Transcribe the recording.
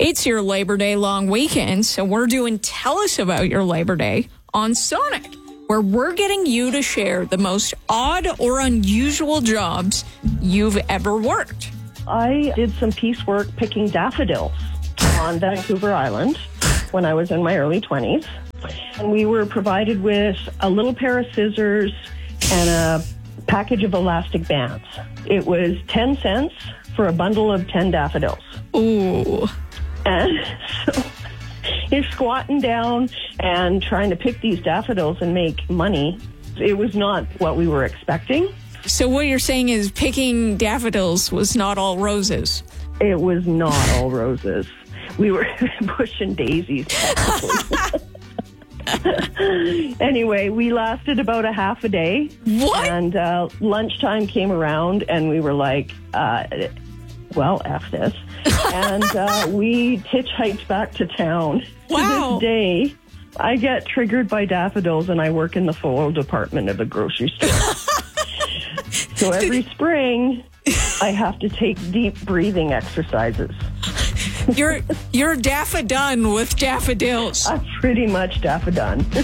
It's your Labor Day long weekend, so we're doing Tell Us About Your Labor Day on Sonic, where we're getting you to share the most odd or unusual jobs you've ever worked. I did some piecework picking daffodils on Vancouver Island when I was in my early 20s. And we were provided with a little pair of scissors and a package of elastic bands. It was 10 cents for a bundle of 10 daffodils. Ooh. And so you're squatting down and trying to pick these daffodils and make money. It was not what we were expecting. So what you're saying is picking daffodils was not all roses. It was not all roses. We were pushing daisies, technically. Anyway, we lasted about a half a day. What? And lunchtime came around, and we were like, well, F this. And we hitchhiked back to town. Wow. To this day, I get triggered by daffodils, and I work in the photo department of a grocery store. So every spring, I have to take deep breathing exercises. You're daffodon with daffodils. I'm pretty much daffodon.